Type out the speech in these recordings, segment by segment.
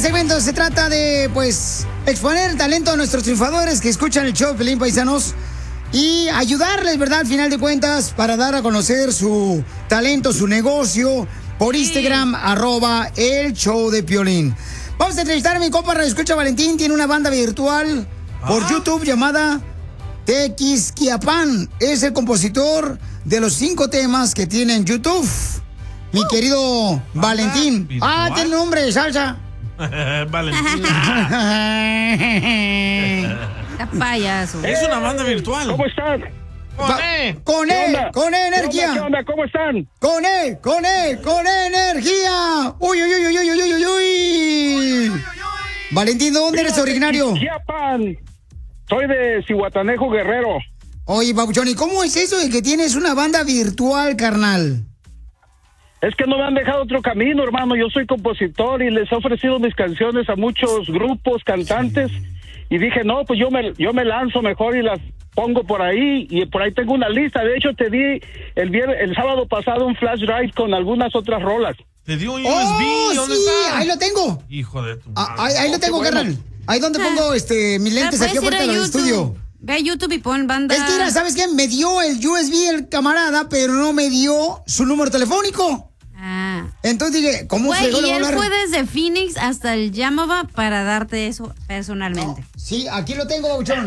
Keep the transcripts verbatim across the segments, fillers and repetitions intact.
segmento se trata de, pues, exponer el talento a nuestros triunfadores que escuchan el show Pelín, paisanos, y ayudarles, ¿verdad? Al final de cuentas, para dar a conocer su talento, su negocio, por Instagram, arroba el show de Piolín. Vamos a entrevistar a mi compa Radio Escucha Valentín. Tiene una banda virtual por YouTube llamada Tequisquiapan. Es el compositor de los cinco temas que tiene en YouTube. Mi querido Valentín. Ah, tiene nombre de salsa. Valentín. Payaso. Es una banda virtual. ¿Cómo están? Con E. Con E, con E energía. ¿Qué onda? ¿Cómo están? Con E, con E, con E energía. Uy, uy, uy, uy, uy, uy, uy, uy. Valentín, ¿de dónde eres originario? Chiapan. Soy de Cihuatanejo, Guerrero. Oye, Papuchón, ¿y cómo es eso de que tienes una banda virtual, carnal? Es que no me han dejado otro camino, hermano. Yo soy compositor y les he ofrecido mis canciones a muchos grupos, cantantes. Y dije, no, pues yo me, yo me lanzo mejor y las pongo por ahí. Y por ahí tengo una lista. De hecho, te di el viernes, el sábado pasado un flash drive con algunas otras rolas. ¿Te dio un U Oh, S B? ¿Dónde sí, está? ahí lo tengo. Hijo de tu Ah, madre. ahí, ahí lo tengo, bueno. carnal. Ahí donde pongo este mis lentes Pero aquí puedes afuera ir a del YouTube. estudio. Ve a YouTube y pon banda. Es que, mira, ¿sabes qué? Me dio el U S B el camarada, pero no me dio su número telefónico. Ah. Entonces dije, ¿cómo Güey, fregó y le voy a él hablar? fue desde Phoenix hasta el Yamava para darte eso personalmente. Sí, aquí lo tengo, Babuchón.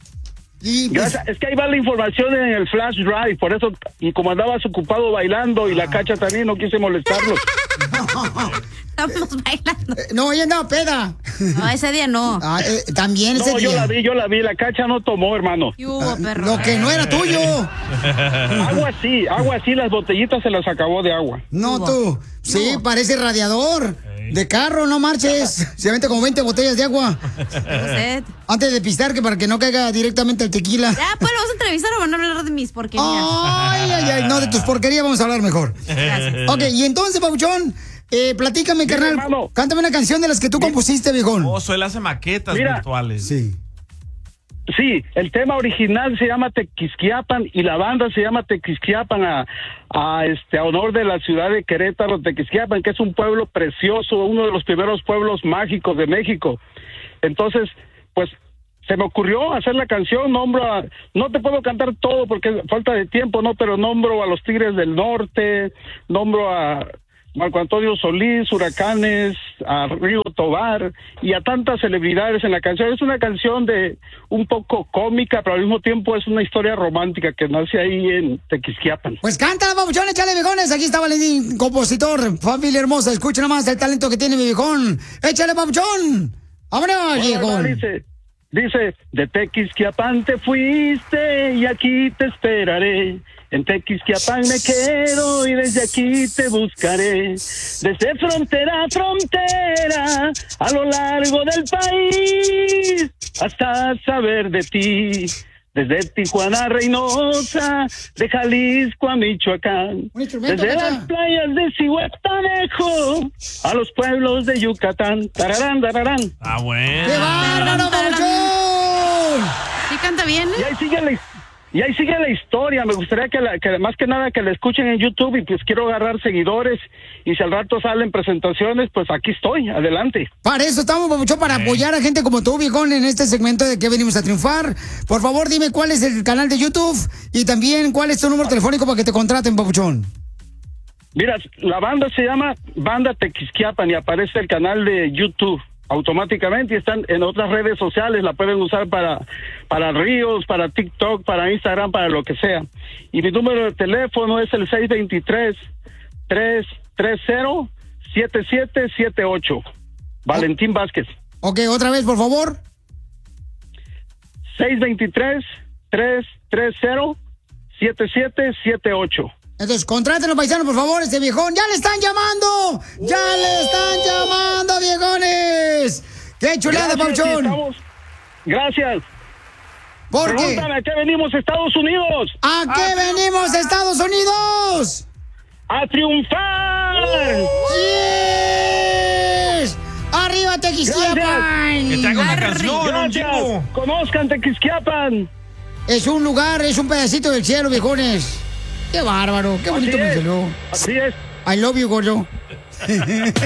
Y pues, Gracias. Es que ahí va la información en el flash drive. Por eso, y como andabas ocupado bailando y la cacha también, no quise molestarlo. Estamos bailando. eh, no, ella andaba peda. No, ese día no. Ah, eh, también ese No, yo día. la vi, yo la vi. La cacha no tomó, hermano. ¿Qué hubo, perro? Lo que no era tuyo. Agua sí, agua sí, las botellitas se las acabó de agua. No, tú. Sí, parece radiador. De carro, no marches. Se vende como veinte botellas de agua. Tengo sed. Antes de pistar, que para que no caiga directamente el tequila. Ya, pues, ¿lo vas a entrevistar o van a hablar de mis porquerías? Ay, ay, ay. No, de tus porquerías vamos a hablar mejor. Gracias. Ok, y entonces, Pabuchón, eh, platícame, carnal. hermano. Cántame una canción de las que tú compusiste, viejón. Oh, so él hace maquetas Mira. virtuales. Sí. Sí, el tema original se llama Tequisquiapan y la banda se llama Tequisquiapan a, a este a honor de la ciudad de Querétaro, Tequisquiapan, que es un pueblo precioso, uno de los primeros pueblos mágicos de México. Entonces, pues se me ocurrió hacer la canción, nombro a, no te puedo cantar todo porque falta de tiempo, no, pero nombro a los Tigres del Norte, nombro a Marco Antonio Solís, Huracanes, a Río Tobar y a tantas celebridades en la canción. Es una canción de un poco cómica, pero al mismo tiempo es una historia romántica que nace ahí en Tequisquiapan. Pues canta, Pabuchón, échale, viejones. Aquí está Valentín, compositor, familia hermosa. Escucha nomás el talento que tiene mi viejón. Échale, Pabuchón. Vámonos, viejón. Dice, dice, de Tequisquiapan te fuiste y aquí te esperaré. En Tequisquiapan me quedo y desde aquí te buscaré. Desde frontera a frontera, a lo largo del país, hasta saber de ti. Desde Tijuana a Reynosa, de Jalisco a Michoacán. Un instrumento, Desde cacha. las playas de Cihuatanejo a los pueblos de Yucatán. Tararán, tararán. Ah, bueno. ¡Qué bárbaro, Pabuchón! Sí canta bien, Y ¿eh? ahí sigue la, y ahí sigue la historia. Me gustaría que, la, que más que nada que la escuchen en YouTube y pues quiero agarrar seguidores y si al rato salen presentaciones, pues aquí estoy, adelante. Para eso estamos, Pabuchón, para apoyar a gente como tú, viejón, en este segmento de que venimos a triunfar. Por favor, dime cuál es el canal de YouTube y también cuál es tu número telefónico para que te contraten, Pabuchón. Mira, la banda se llama Banda Tequisquiapan y aparece el canal de YouTube automáticamente y están en otras redes sociales, la pueden usar para para Reels, para TikTok, para Instagram, para lo que sea. Y mi número de teléfono es el seis dos tres, tres tres cero, siete siete siete ocho. Valentín Vázquez. Ok, otra vez, por favor. seis dos tres, tres tres cero, siete siete siete ocho. Entonces, contrátenlo, paisanos, por favor, este viejón. ¡Ya le están llamando! ¡Ya le están llamando, viejones! ¡Qué chulada, Gracias, Pabuchón! sí, estamos- Gracias. ¿Por qué? Pregúntame, ¿a qué venimos Estados Unidos? ¿A qué venimos, Estados Unidos? ¡A triunfar! ¡Yes! ¡Arriba, Tequisquiapan! Que te haga una Arre. canción, un Gracias. chico. Conozcan Tequisquiapan. Es un lugar, es un pedacito del cielo, viejones. ¡Qué bárbaro! ¡Qué bonito Así me es. salió! Así es. I love you, gordo.